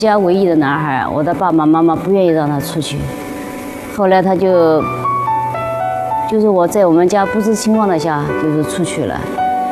家唯一的男孩，我的爸爸妈妈不愿意让他出去。后来他就是我在我们家不知情况的下，就是出去了。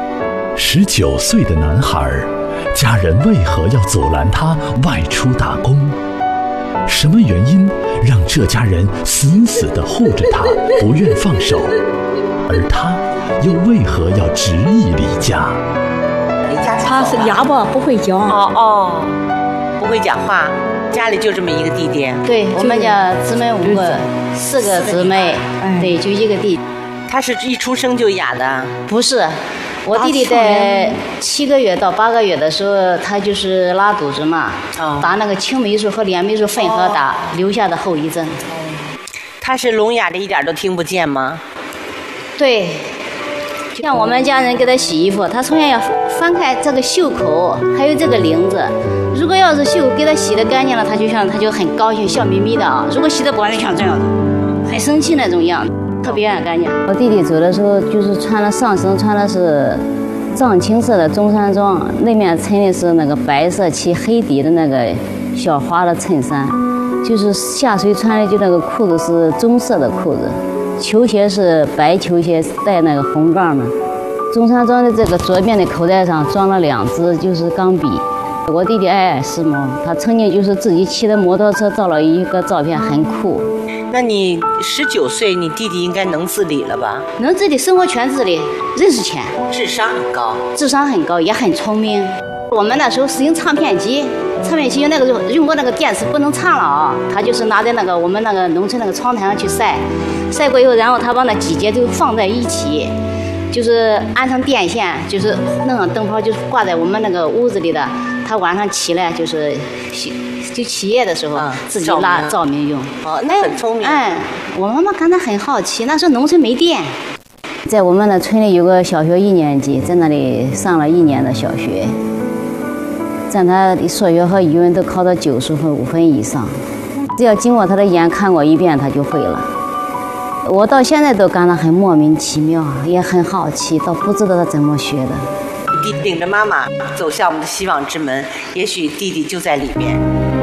19岁的男孩，家人为何要阻拦他外出打工？什么原因让这家人死死地护着他，不愿放手？而他又为何要执意离家？ 他是哑巴，不会讲。 不会讲话。家里就这么一个弟弟。 对，我们家姊妹5个，4个姊妹，对，就一个弟弟。 他是一出生就哑的？ 不是，我弟弟在7个月到8个月的时候，他就是拉肚子嘛，打那个青霉素和链霉素混合打，留下的后遗症。 他是聋哑的，一点都听不见吗？ 对。像我们家人给他洗衣服，他从小要翻开这个袖口，还有这个领子。如果要是袖给他洗得干净了，他就很高兴，笑眯眯的啊。如果洗得不干净，像这样的，很生气那种样子，特别爱干净。我弟弟走的时候，就是上身穿的是藏青色的中山装，内面衬的是那个白色漆黑底的那个小花的衬衫，就是下水穿的就那个裤子是棕色的裤子。球鞋是白球鞋，带那个红杠的。中山装的这个左边的口袋上装了2支，就是钢笔。我弟弟爱时髦，他曾经就是自己骑的摩托车照了一个照片，很酷。 那你19岁，你弟弟应该能自理了吧？ 能自理，生活全自理，认识钱， 智商很高， 也很聪明。我们那时候使用唱片机那个用过那个电视不能唱了啊，他就是拿在那个我们那个农村那个窗台上去晒过以后，然后他把那几节就放在一起，就是安上电线，就是弄上灯泡，就是挂在我们那个屋子里的。他晚上起来就是就起夜的时候，自己拉照明用。 那很聪明。 我妈妈感到很好奇，那时候农村没电。在我们的村里有个小学1年级，在那里上了1年的小学。在他数学和语文都考到90分5分以上，只要经过他的眼看过一遍，他就会了。我到现在都感到很莫名其妙，也很好奇，都不知道他怎么学的。 弟领着妈妈走向我们的希望之门，也许弟弟就在里面。